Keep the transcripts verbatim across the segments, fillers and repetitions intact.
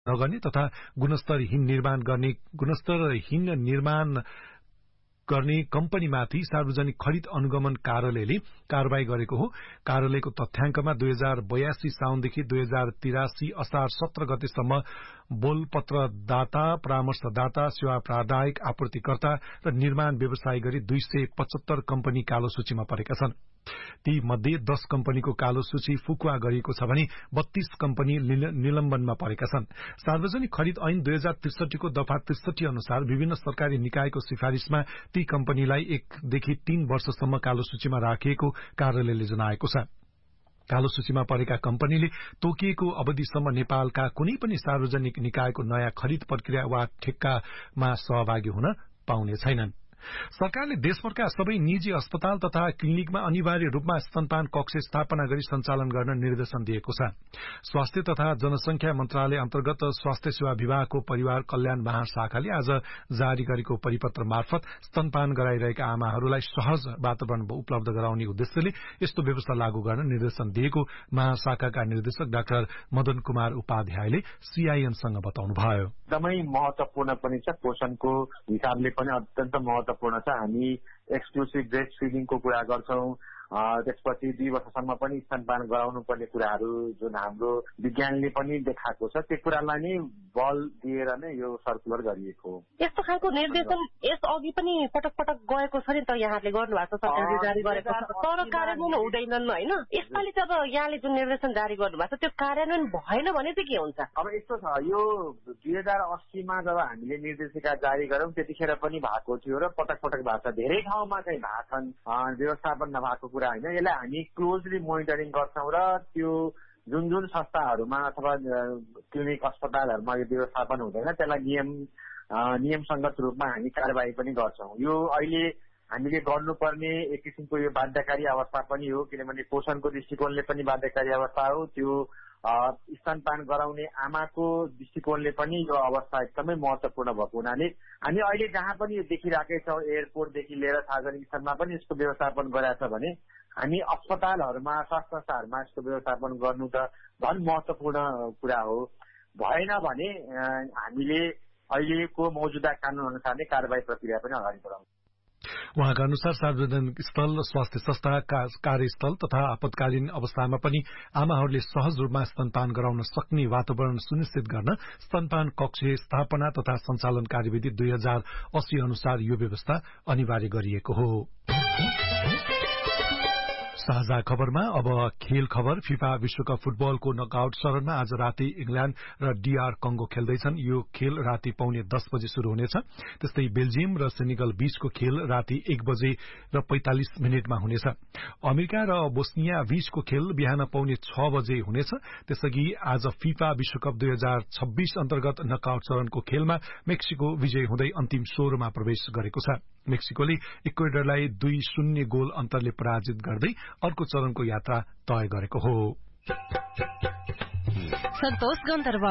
नगर्ने तथा गुणस्तरहीन निर्माण गर्ने गुणस्तरहीन निर्माण गर्ने कम्पनीमाथि सार्वजनिक खरिद अनुगमन कार्यालयले कारवाही गरेको हो। कार्यालयको तथ्याङ्कमा दुई हजार बयासी साउनदेखि दुई हजार तिरासी असार सत्र गतेसम्म बोलपत्रदाता, परामर्शदाता, सेवा प्रदायक, आपूर्तिकर्ता र निर्माण व्यवसाय गरी दुई सय पचहत्तर कम्पनी कालो सूचीमा परेका छन्। ती मध्ये दस कम्पनीको कालो सूची फुकुवा गरिएको छ भने बत्तीस कम्पनी निलम्बनमा परेका छन्। सार्वजनिक खरिद ऐन दुई हजार त्रिसठी को दफा त्रिसठी अनुसार विभिन्न सरकारी निकायको सिफारिशमा ती कम्पनीलाई एकदेखि तीन वर्षसम्म कालो सूचीमा राखिएको कार्यालयले जनाएको छ। कालो सूचीमा परेका कम्पनीले तोकिएको अवधिसम्म नेपालका कुनै पनि सार्वजनिक निकायको नयाँ खरिद प्रक्रिया वा ठेक्कामा सहभागी हुन पाउने छैनन्। सरकारले देशभरका सबै निजी अस्पताल तथा क्लिनिकमा अनिवार्य रूपमा स्तनपान कक्ष स्थापना गरी सञ्चालन गर्न निर्देशन दिएको छ। स्वास्थ्य तथा जनसंख्या मन्त्रालय अन्तर्गत स्वास्थ्य सेवा विभागको परिवार कल्याण महाशाखाले आज जारी गरेको परिपत्र मार्फत स्तनपान गराइरहेका आमाहरूलाई सहज वातावरण उपलब्ध गराउने उद्देश्यले यस्तो व्यवस्था लागू गर्न निर्देशन दिएको महाशाखाका निर्देशक डाक्टर मदन कुमार उपाध्यायले सीआईएनसँग बताउनुभयो। एकदमै महत्वपूर्ण पनि छ, पोषणको हिसाबले पनि अत्यन्त महत्वपूर्ण छ। हामी एक्सक्लुसिभ ब्रेस्ट फिडिङको कुरा गर्छौं, त्यसपछि दुई वर्षसम्म पनि स्तनपान गराउनु पर्ने कुराहरू जुन हाम्रो विज्ञानले पनि देखाएको छ, त्यो कुरालाई नै बल दिएर नै यो सर्कुलर गरिएको हो। यस्तो खालको निर्देशन यस अघि पनि पटक पटक गएको छ नि त, यहाँले गर्नु भएको छ, सरकारले जारी गरेको छ, तर कार्यान्वयन हुँदैनन् होइन। यसपालि चाहिँ अब यहाँले जुन निर्देशन जारी गर्नु भएको छ त्यो कार्यान्वयन भएन भने चाहिँ के हुन्छ? अब यस्तो छ, यो दुई हजार अस्सीमा जब हामीले निर्देशिका जारी गरौं त्यतिखेर पनि भएको थियो र पटक पटक भएको छ, धेरै ठाउँमा चाहिँ भएको छन्, व्यवस्थापन नभएको कुरा होइन। यसलाई हामी क्लोजली मोनिटरिङ गर्छौं र त्यो जुन जुन संस्थाहरूमा अथवा क्लिनिक अस्पतालहरूमा यो व्यवस्थापन हुँदैन त्यसलाई नियम नियमसङ्गत रूपमा हामी कारबाही पनि गर्छौं। यो अहिले हामीले गर्नुपर्ने एक किसिमको यो बाध्यकारी अवस्था पनि हो, किनभने पोषणको दृष्टिकोणले पनि बाध्यकारी अवस्था हो, त्यो स्तनपान गराउने आमाको दृष्टिकोणले पनि यो अवस्था एकदमै महत्वपूर्ण भएको हुनाले हामी अहिले जहाँ पनि यो देखिराखेका छौं, एयरपोर्टदेखि लिएर सार्वजनिक स्थलमा पनि यसको व्यवस्थापन गराएको छ भने हामी अस्पतालहरूमा, स्वास्थ्य संस्थाहरूमा यसको व्यवस्थापन गर्नु त झन् महत्वपूर्ण कुरा हो। भएन भने हामीले अहिलेको मौजुदा कानून अनुसार नै कारबाही प्रक्रिया पनि अगाडि बढाउँछौं। उहाँका अनुसार सार्वजनिक स्थल, स्वास्थ्य संस्था, कार्यस्थल तथा आपतकालीन अवस्थामा पनि आमाहरूले सहज रूपमा स्तनपान गराउन सक्ने वातावरण सुनिश्चित गर्न स्तनपान कक्ष स्थापना तथा सञ्चालन कार्यविधि दुई हजार अस्सी अनुसार यो व्यवस्था अनिवार्य गरिएको हो। साझा खबरमा अब खेल खबर। फिफा विश्वकप फुटबलको नकआउट चरणमा आज राति इंग्ल्याण्ड र डीआर कंगो खेल्दैछन्। यो खेल राति पौने दस बजे शुरू हुनेछ। त्यस्तै बेल्जियम र सेनेगल बीचको खेल राति एक बजे र पैंतालिस मिनटमा हुनेछ। अमेरिका र बोस्निया बीचको खेल बिहान पौने छ बजे हुनेछ। त्यसअघि आज फिफा विश्वकप दुई हजार छब्बीस अन्तर्गत नकआउट चरणको खेलमा मेक्सिको विजयी हुँदै अन्तिम सोह्रमा प्रवेश गरेको छ। मेक्सिकोले इक्वेडरलाई दुई शून्य गोल अन्तरले पराजित गर्दै अर्को चरणको यात्रा तय गरेको हो। सन्तोष गन्धर्व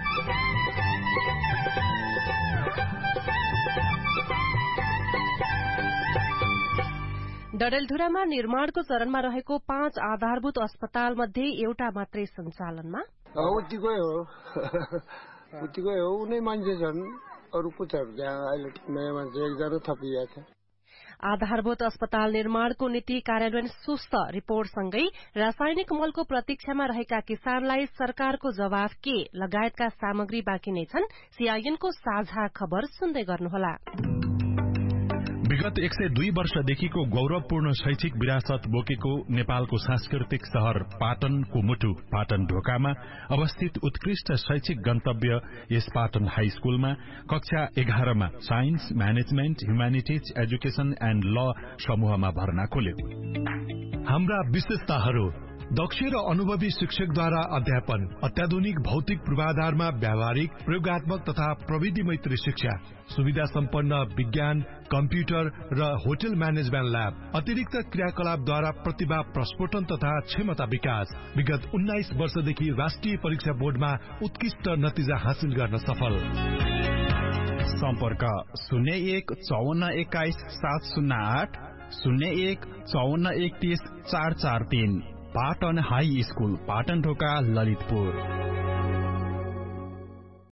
डडेलधुरामा निर्माणको चरणमा रहेको पाँच आधारभूत अस्पताल मध्ये एउटा मात्रै सञ्चालनमा उतिकै हो उतिकै हो उनै मान्छे छन्, अरू पुछहरू त्यहाँ अहिले नयाँ मान्छे एकजना थपिया छ। आधारभूत अस्पताल निर्माणको नीति कार्यान्वयन सुस्त रिपोर्टसँगै रासायनिक मलको प्रतीक्षामा रहेका किसानलाई सरकारको जवाफ के लगायतका सामग्री बाँकी नै छन्। सीआईएनको साझा खबर सुन्दै गर्नुहोला। विगत एक सय दुई वर्षदेखिको गौरवपूर्ण शैक्षिक विरासत बोकेको नेपालको सांस्कृतिक शहर पाटनको मुटु पाटन ढोकामा अवस्थित उत्कृष्ट शैक्षिक गन्तव्य यस पाटन हाई स्कूलमा कक्षा एघारमा science, management, humanities, education and ल समूहमा भर्ना खोल्यो। हाम्रा विशेषताहरू: दक्ष र अनुभवी शिक्षकद्वारा अध्यापन, अत्याधुनिक भौतिक पूर्वाधारमा व्यावहारिक, प्रयोगात्मक तथा प्रविधि मैत्री शिक्षा, सुविधा सम्पन्न विज्ञान, कम्प्युटर र होटल म्यानेजमेन्ट ल्याब, अतिरिक्त क्रियाकलापद्वारा प्रतिभा प्रस्फोटन तथा क्षमता विकास। विगत उन्नाइस वर्षदेखि राष्ट्रिय परीक्षा बोर्डमा उत्कृष्ट नतिजा हासिल गर्न सफल। सम्पर्क शून्य एक चौवन्न एक्काइस सात शून्य आठ, शून्य एक चौवन्न एकतीस चार चार तीन। पाटन हाई स्कूल, पाटन ढोका, ललितपुर।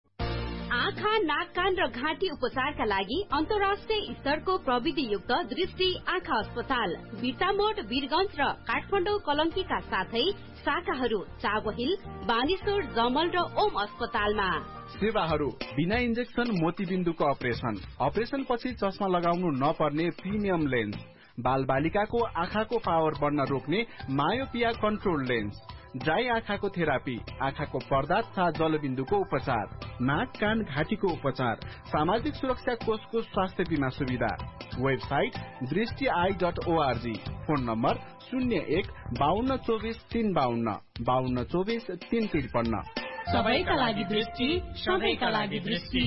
आँखा, नाक, कान र घाँटी उपचारका लागि अन्तर्राष्ट्रिय स्तरको प्रविधियुक्त दृष्टि आँखा अस्पताल बिर्तामोड, वीरगंज र काठमाडौँ कलंकीका साथै शाखाहरू चाबहिल, बानेश्वर, जमल र ओम अस्पतालमा। सेवाहरू बिना इन्जेक्सन मोतीबिन्दुको अपरेसन, अपरेसन पछि चस्मा लगाउनु नपर्ने प्रिमियम लेन्स, बाल बालिकाको आँखाको पावर बढ्न रोक्ने मायोपिया कन्ट्रोल लेन्स, ड्राई आँखाको थेरापी, आँखाको पर्दा तथा जलबिन्दुको उपचार, नाक, कान, घाँटीको उपचार, सामाजिक सुरक्षा कोषको स्वास्थ्य बीमा सुविधा। वेबसाइट दृष्टि I dot ORG. Phone number शून्य एक बाहन्न चौबिस तीन बाहन्न बाहन्न चौबिस तीन त्रिपन्न। सबैका लागि दृष्टि, सबैका लागि दृष्टि।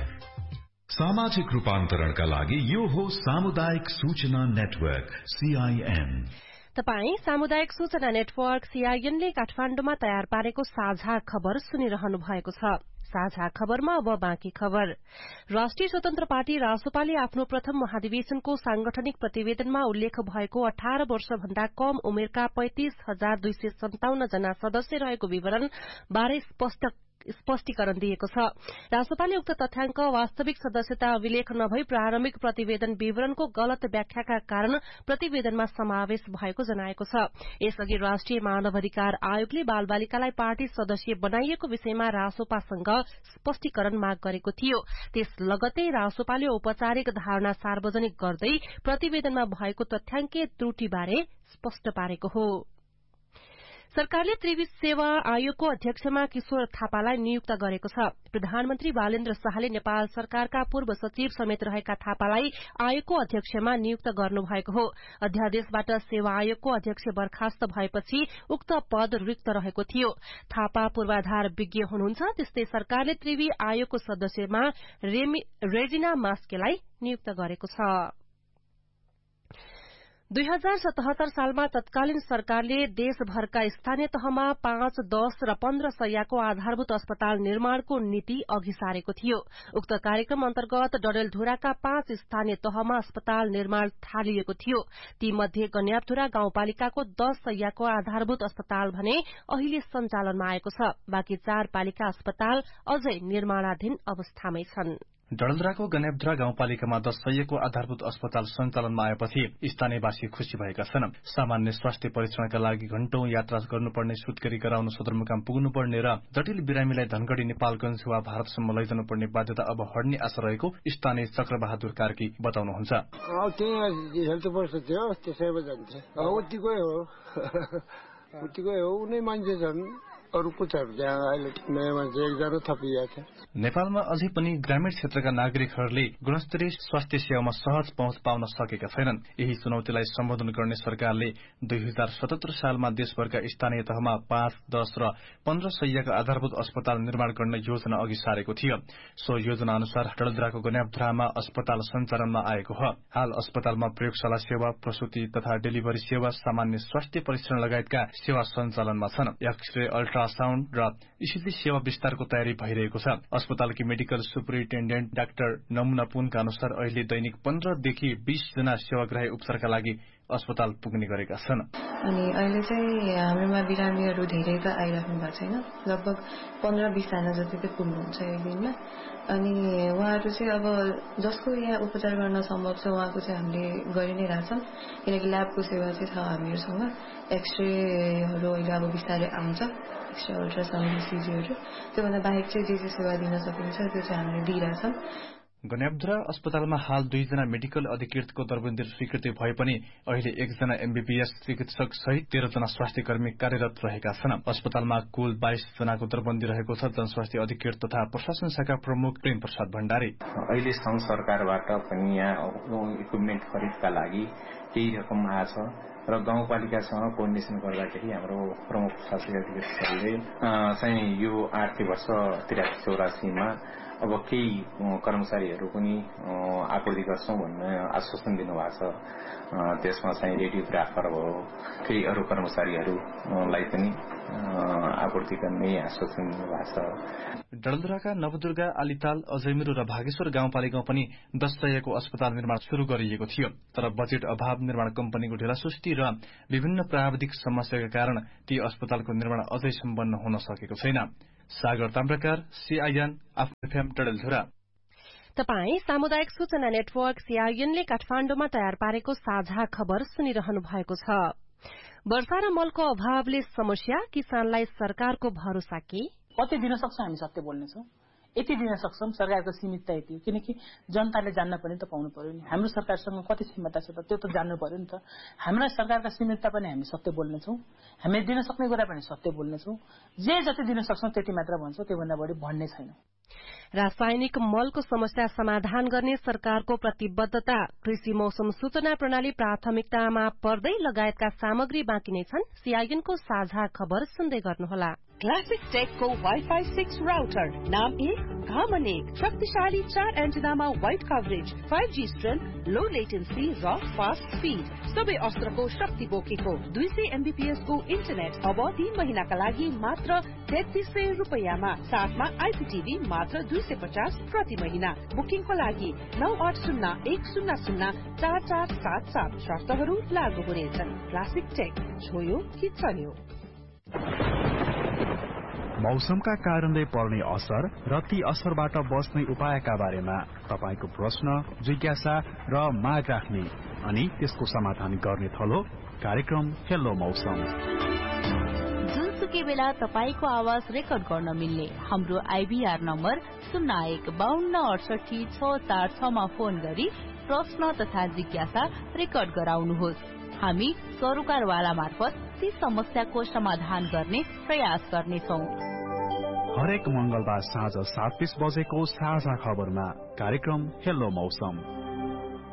सामाजिक रूपान्तरणका लागि यो हो सामुदायिक सूचना नेटवर्क सीआईएन। तपाई सामुदायिक सूचना नेटवर्क सीआईएन ले काठमाडौँमा तयार पारेको साझा खबर सुनिरहनु भएको छ। साझा खबरमा अब बाँकी खबर। राष्ट्रिय स्वतन्त्र पार्टी रासोपाले आफ्नो प्रथम महाधिवेशनको सांगठनिक प्रतिवेदनमा उल्लेख भएको अठार वर्ष भन्दा कम उमेरका पैंतिस हजार दुई सय सन्ताउन्न जना सदस्य रहेको विवरण बारे स्पष्ट स्पष्टीकरण दिएको छ। रासोपाले उक्त तथ्याङ्क वास्तविक सदस्यता अभिलेख नभई प्रारम्भिक प्रतिवेदन विवरणको गलत व्याख्याका कारण प्रतिवेदनमा समावेश भएको जनाएको छ। यसअघि राष्ट्रिय मानव अधिकार आयोगले बालबालिकालाई पार्टी सदस्य बनाइएको विषयमा रासोपासँग स्पष्टीकरण माग गरेको थियो। त्यस लगतै रासोपाले औपचारिक धारणा सार्वजनिक गर्दै प्रतिवेदनमा भएको तथ्याङ्कीय त्रुटिबारे स्पष्ट पारेको हो। सरकारले त्रिवी सेवा आयोगको अध्यक्षमा किशोर थापालाई नियुक्त गरेको छ। प्रधानमन्त्री बालेन्द्र शाहले नेपाल सरकारका पूर्व सचिव समेत रहेका थापालाई आयोगको अध्यक्षमा नियुक्त गर्नुभएको हो। अध्यादेशबाट सेवा आयोगको अध्यक्ष बर्खास्त भएपछि उक्त पद रिक्त रहेको थियो। थापा पूर्वाधार विज्ञ हुनुहुन्छ। त्यस्तै सरकारले त्रिवी आयोगको सदस्यमा रेजिना मास्केलाई नियुक्त गरेको छ। दुई हजार सतहत्तर सालमा तत्कालीन सरकारले देशभरका स्थानीय तहमा पाँच, दश र पन्ध्र सयको आधारभूत अस्पताल निर्माणको नीति अघि सारेको थियो। उक्त कार्यक्रम अन्तर्गत डडेलधुराका पाँच स्थानीय तहमा अस्पताल निर्माण थालिएको थियो। तीमध्ये गन्याबधुरा गाउँपालिकाको दश सयको आधारभूत अस्पताल भने अहिले सञ्चालनमा आएको छ। बाँकी चार पालिका अस्पताल अझै निर्माणाधीन अवस्थामै छन्। डडेलधुराको गन्याबधुरा गाउँपालिकामा दश सयको आधारभूत अस्पताल सञ्चालनमा आएपछि स्थानीयवासी खुशी भएका छन्। सामान्य स्वास्थ्य परीक्षणका लागि घण्टौं यात्रा गर्नुपर्ने, सुत्केरी गराउन सदरमुकाम पुग्नुपर्ने र जटिल बिरामीलाई धनगढ़ी, नेपालगंज वा भारतसम्म लैजानुपर्ने बाध्यता अब हट्ने आशा रहेको स्थानीय चक्रबहादुर कार्की बताउनुहुन्छ। नेपालमा अझै पनि ग्रामीण क्षेत्रका नागरिकहरूले गुणस्तरीय स्वास्थ्य सेवामा सहज पहुँच पाउन सकेका छैनन्। यही चुनौतीलाई सम्बोधन गर्ने सरकारले दुई हजार सतहत्तर सालमा देशभरका स्थानीय तहमा पाँच, दश र पन्ध्र सयका आधारभूत अस्पताल निर्माण गर्ने योजना अघि सारेको थियो। सो योजना अनुसार डडेलधुराको गन्याबधुरामा अस्पताल सञ्चालनमा आएको हो। हाल अस्पतालमा प्रयोगशाला सेवा, प्रसूति तथा डेलिभरी सेवा, सामान्य स्वास्थ्य परीक्षण लगायतका सेवा सञ्चालनमा छन्। एक्सरे, अल्ट्रासाउण्ड र ईसीजी सेवा विस्तारको तयारी भइरहेको छ। अस्पतालकी मेडिकल सुपरिन्टेन्डेन्ट डाक्टर नमुना पुनका अनुसार अहिले दैनिक पन्ध्रदेखि बीस जना सेवाग्राही उपचारका लागि अस्पताल पुग्ने गरेका छन्। अनि अहिले चाहिँ हाम्रोमा बिरामीहरू धेरै त आइराख्नु भएको छैन। लगभग पन्ध्र बीस जना जति चाहिँ पुग्नुहुन्छ एक दिनमा। अनि उहाँहरू चाहिँ अब जसको यहाँ उपचार गर्न सम्भव छ उहाँको चाहिँ हामीले गरि नै रहेछौँ। किनकि ल्याबको सेवा चाहिँ छ हामीहरूसँग। एक्सरेहरू अहिले अब बिस्तारै आउँछ, एक्सरे, अल्ट्रासाउन्ड, इसिजीहरू। त्योभन्दा बाहेक चाहिँ जे जे सेवा दिन सकिन्छ त्यो चाहिँ हामीले दिइरहेछौँ। गन्याबधुरा अस्पतालमा हाल दुईजना मेडिकल अधिकृतको दरबन्दी स्वीकृति भए पनि अहिले एकजना एमबीबीएस चिकित्सक सहित तेह्र जना स्वास्थ्य कर्मी कार्यरत रहेका छन्। अस्पतालमा कुल बाइस जनाको दरबन्दी रहेको छ। जनस्वास्थ्य अधिकृत तथा प्रशासन शाखा प्रमुख प्रेम प्रसाद भण्डारी अहिले संघ सरकारबाट पनि यहाँ इक्विपमेन्ट खरिदका लागि केही रकम आछ र गाउँपालिकासँग कोअर्डिनेसन गर्दाखेरि हाम्रो प्रमुख प्रशासकीय अधिकृतहरूले चाहिँ यो आर्थिक वर्ष त्रियासी चौरासीमा अब केही कर्मचारीहरू पनि आपूर्ति गर्छौं भन्ने आश्वासन दिनुभएको छ। त्यसमा चाहिँ रेडियोग्राफर भयो, केही अरू कर्मचारीहरूलाई पनि आपूर्ति गर्ने आश्वासन दिनुभएको छ। डडेलधुराका नवदुर्गा, आलिताल, अजयमिरो र भागेश्वर गाउँपालिकामा पनि दश सयको अस्पताल निर्माण शुरू गरिएको थियो। तर बजेट अभाव, निर्माण कम्पनीको ढिलासुस्ती र विभिन्न प्राविधिक समस्याका कारण ती अस्पतालको निर्माण अझै सम्पन्न हुन सकेको छैन। सागर ताम्रकार, सीआईएन, आफ्नो एफएम डडेलधुरा। तपाई सामुदायिक सूचना नेटवर्क सीआईएनले काठमाण्डुमा तयार पारेको साझा खबर सुनिरहनु भएको छ। वर्षा र मलको अभावले समस्या, किसानलाई सरकारको भरोसा के? कति दिन सक्छ हामी सत्य बोल्नेछौँ, यति दिन सक्छौं। सरकारको सीमितता यति हो, किनकि जनताले जान्न पनि त पाउनु पर्यो नि हाम्रो सरकारसँग कति क्षमता छ त, त्यो त जान्नु पर्यो नि त। हाम्रा सरकारका सीमितता पनि हामी सत्य बोल्नेछौँ, हामीले दिन सक्ने कुरा पनि सत्य बोल्नेछौँ। जे जति दिन सक्छौं त्यति मात्र भन्छौँ, त्योभन्दा बढी भन्ने छैन। रासायनिक मलको समस्या समाधान गर्ने सरकारको प्रतिबद्धता, कृषि मौसम सूचना प्रणाली प्राथमिकतामा पर्दै लगायतका सामग्री बाँकी नै छन्। सीआईएनको साझा खबर सुन्दै गर्नुहोला। क्लासिक टेकको वाइफाई सिक्स राउटर, नाम एक, घामन एक, शक्तिशाली चार एन्टेनामा wide coverage, five G strength, लो लेटेन्सी र फास्ट स्पीड, सबै अस्त्रको शक्ति बोकेको दुई सय एमबीपीएस को इन्टरनेट अब तीन महिनाका लागि मात्र तेत्तीस सय रुपियाँमा, साथमा आइपीटीभी मात्र दुई सय पचास प्रति महिना। बुकिङको लागि नौ आठ शून्य एक शून्य शून्य चार चार सात सात, शर्तहरू लागू हुनेछन्। क्लासिक टेक, छोयो कि चल्यो। मौसमका कारणले पर्ने असर र ती असरबाट बच्ने उपायका बारेमा तपाईको प्रश्न, जिज्ञासा र माग राख्ने अनि त्यसको समाधान गर्ने थलो कार्यक्रम हेलो मौसम। जुनसुकै बेला तपाईको आवाज रेकर्ड गर्न मिल्ने हाम्रो आईबीआर नम्बर शून्य एक बाहन्न अडसठी छ चार छ मा फोन गरी प्रश्न तथा जिज्ञासा रेकर्ड गराउनुहोस्। हामी सरोकारवाला मार्फत ती समस्याको समाधान गर्ने प्रयास गर्नेछौँ। हरेक मंगलबार साँझ सात तीस बजेको साझा खबरमा कार्यक्रम हेलो मौसम।